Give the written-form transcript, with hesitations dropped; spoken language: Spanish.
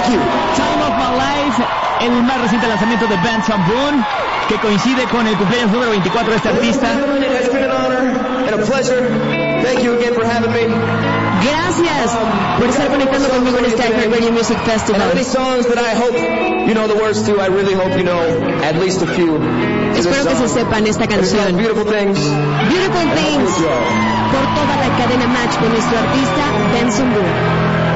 Thank you. Time of My Life, el más reciente lanzamiento de Benson Boone, que coincide con el cumpleaños número 24 de este artista. It's been an honor and a pleasure. Thank you again for having me. Gracias por estar conectando conmigo en este iHeartRadio Music Festival. And many songs that I hope you know the words to. I really hope you know at least a few. Espero que se sepan esta canción. Beautiful Things. Beautiful Things. Por toda la cadena Match con nuestro artista Benson Boone.